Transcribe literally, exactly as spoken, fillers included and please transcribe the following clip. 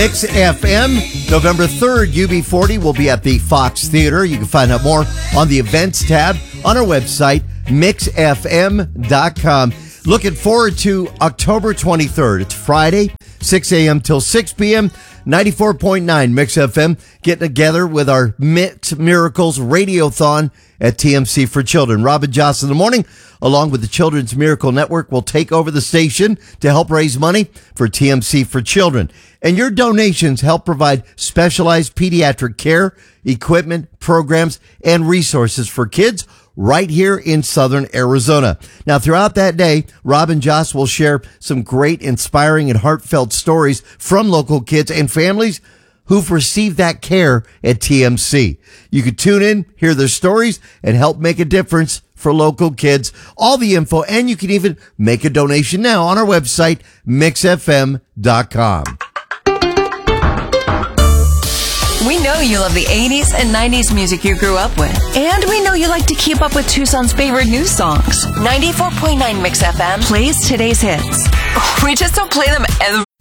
Mix F M. November third, U B forty will be at the Fox Theater. You can find out more on the events tab on our website, mix f m dot com. Looking forward to October twenty-third. It's Friday, six a.m. till six p.m. ninety-four point nine Mix F M, getting together with our Mix Miracles Radiothon at T M C for Children. Robin Joss in the morning, along with the Children's Miracle Network, will take over the station to help raise money for T M C for Children. And your donations help provide specialized pediatric care, equipment, programs, and resources for kids right here in Southern Arizona. Now, throughout that day, Robin Joss will share some great, inspiring, and heartfelt stories from local kids and families who've received that care at T M C. You can tune in, hear their stories, and help make a difference for local kids. All the info, and you can even make a donation now on our website, mix f m dot com. We know you love the eighties and nineties music you grew up with. And we know you like to keep up with Tucson's favorite new songs. ninety-four point nine Mix F M plays today's hits. We just don't play them every